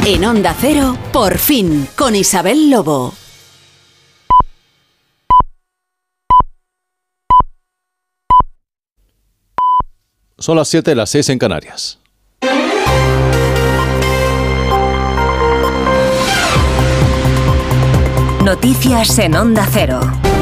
En Onda Cero, Por fin, con Isabel Lobo. Son las 7, las 6 en Canarias. Noticias en Onda Cero.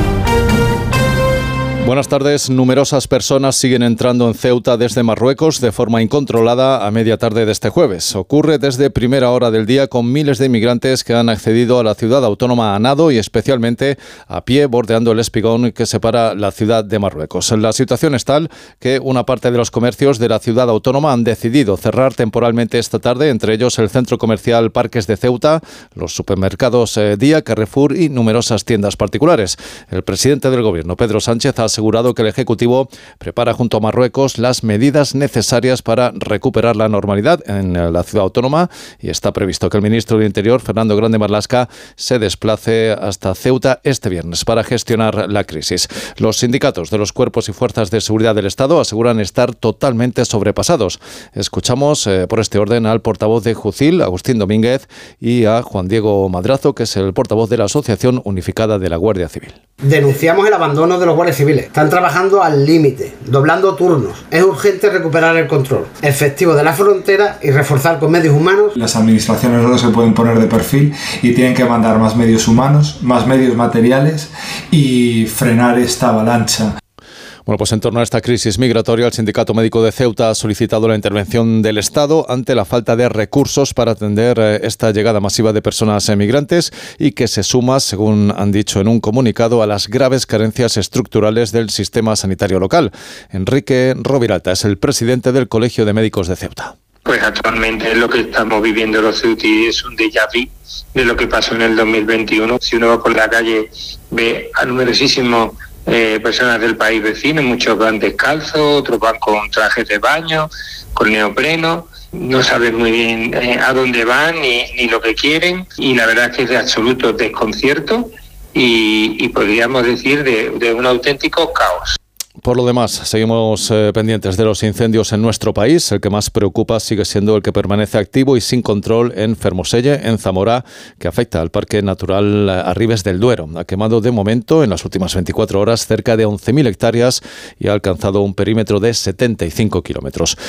Buenas tardes. Numerosas personas siguen entrando en Ceuta desde Marruecos de forma incontrolada a media tarde de este jueves. Ocurre desde primera hora del día con miles de inmigrantes que han accedido a la ciudad autónoma a nado y especialmente a pie bordeando el espigón que separa la ciudad de Marruecos. La situación es tal que una parte de los comercios de la ciudad autónoma han decidido cerrar temporalmente esta tarde, entre ellos el centro comercial Parques de Ceuta, los supermercados Día, Carrefour y numerosas tiendas particulares. El presidente del gobierno, Pedro Sánchez, ha asegurado que el Ejecutivo prepara junto a Marruecos las medidas necesarias para recuperar la normalidad en la ciudad autónoma y está previsto que el ministro del Interior, Fernando Grande Marlaska, se desplace hasta Ceuta este viernes para gestionar la crisis. Los sindicatos de los cuerpos y fuerzas de seguridad del Estado aseguran estar totalmente sobrepasados. Escuchamos por este orden al portavoz de Jucil, Agustín Domínguez, y a Juan Diego Madrazo, que es el portavoz de la Asociación Unificada de la Guardia Civil. Denunciamos el abandono de los guardias civiles. Están trabajando al límite, doblando turnos. Es urgente recuperar el control efectivo de la frontera y reforzar con medios humanos. Las administraciones no se pueden poner de perfil y tienen que mandar más medios humanos, más medios materiales y frenar esta avalancha. Bueno, pues en torno a esta crisis migratoria, el Sindicato Médico de Ceuta ha solicitado la intervención del Estado ante la falta de recursos para atender esta llegada masiva de personas emigrantes y que se suma, según han dicho en un comunicado, a las graves carencias estructurales del sistema sanitario local. Enrique Roviralta es el presidente del Colegio de Médicos de Ceuta. Pues actualmente lo que estamos viviendo los ceutíes es un déjà vu de lo que pasó en el 2021. Si uno va por la calle, ve a numerosísimos personas del país vecino, muchos van descalzos, otros van con trajes de baño, con neopreno, no saben muy bien a dónde van ni lo que quieren, y la verdad es que es de absoluto desconcierto y podríamos decir de un auténtico caos. Por lo demás, seguimos pendientes de los incendios en nuestro país. El que más preocupa sigue siendo el que permanece activo y sin control en Fermoselle, en Zamora, que afecta al Parque Natural Arribes del Duero. Ha quemado de momento, en las últimas 24 horas, cerca de 11.000 hectáreas y ha alcanzado un perímetro de 75 kilómetros.